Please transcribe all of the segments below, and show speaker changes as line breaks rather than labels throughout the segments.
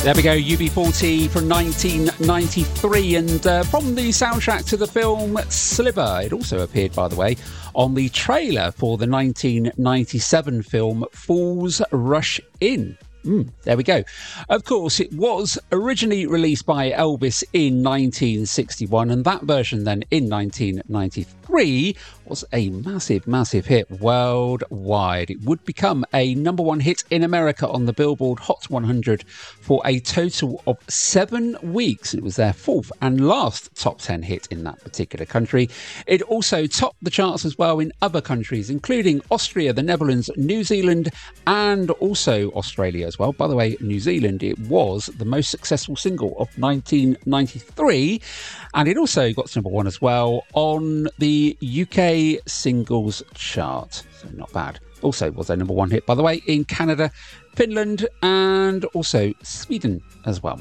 There we go, UB40 from 1993, and from the soundtrack to the film Sliver. It also appeared, by the way, on the trailer for the 1997 film Fools Rush In. There we go. Of course, it was originally released by Elvis in 1961, and that version then in 1993 was a massive, massive hit worldwide. It would become a number one hit in America on the Billboard Hot 100 for a total of 7 weeks. It was their fourth and last top 10 hit in that particular country. It also topped the charts as well in other countries, including Austria, the Netherlands, New Zealand, and also Australia as well. By the way, New Zealand, it was the most successful single of 1993, and it also got to number one as well on the UK singles chart. So not bad. Also was a number one hit, by the way, in Canada, Finland, and also Sweden as well.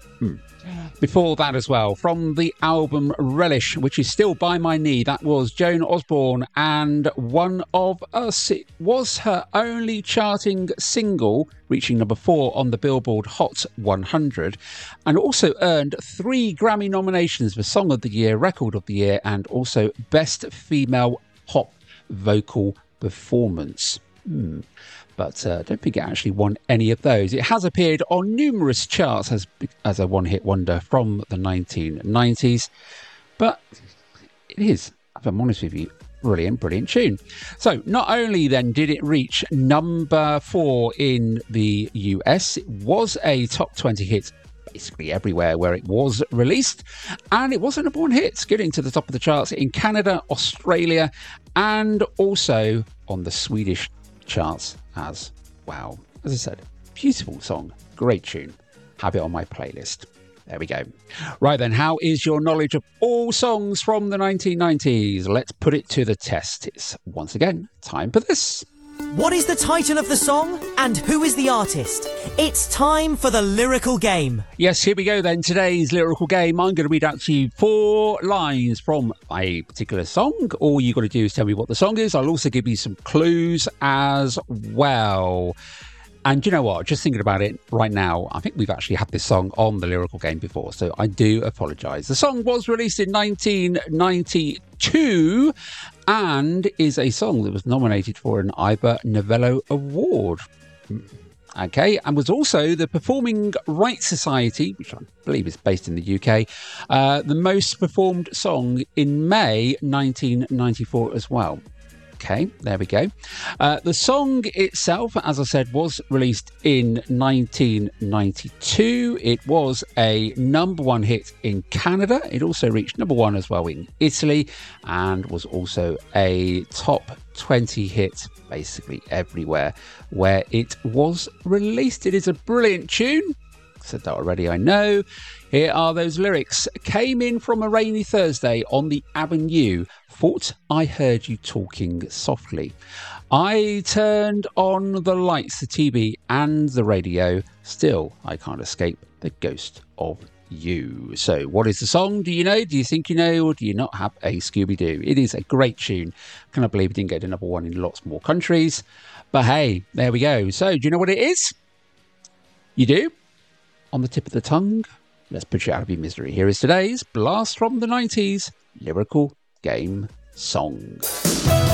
Before that as well, from the album Relish, which is still by my knee, that was Joan Osborne and One of Us. It was her only charting single, reaching number 4 on the Billboard Hot 100, and also earned 3 Grammy nominations for Song of the Year, Record of the Year, and also Best Female Pop Vocal Performance. But I don't think it actually won any of those. It has appeared on numerous charts as a one-hit wonder from the 1990s. But it is, if I'm honest with you, brilliant tune. So not only then did it reach number 4 in the US, it was a top 20 hit basically everywhere where it was released, and it was a number one hit, getting to the top of the charts in Canada, Australia, and also on the Swedish charts as well. As I said, beautiful song, great tune. Have it on my playlist. There we go. Right then, how is your knowledge of all songs from the 1990s? Let's put it to the test. It's once again time for this.
What is the title of the song and who is the artist? It's time for the lyrical game.
Yes, here we go then. Today's lyrical game. I'm going to read out to you 4 lines from a particular song. All you got to do is tell me what the song is. I'll also give you some clues as well. And you know what? Just thinking about it right now, I think we've actually had this song on the lyrical game before, so I do apologise. The song was released in 1992 and is a song that was nominated for an Ivor Novello Award. Okay, and was also the Performing Rights Society, which I believe is based in the UK, the most performed song in May 1994 as well. Okay, there we go. The song itself, as I said, was released in 1992. It was a number one hit in Canada. It also reached number one as well in Italy, and was also a top 20 hit basically everywhere where it was released. It is a brilliant tune. Said that already, I know. Here are those lyrics. Came in from a rainy Thursday on the avenue. Thought I heard you talking softly. I turned on the lights, the TV and the radio. Still, I can't escape the ghost of you. So what is the song? Do you know? Do you think you know? Or do you not have a Scooby-Doo? It is a great tune. Cannot believe it didn't get to number one in lots more countries. But hey, there we go. So do you know what it is? You do? On the tip of the tongue? Let's put you out of your misery. Here is today's Blast from the 90s lyrical game song.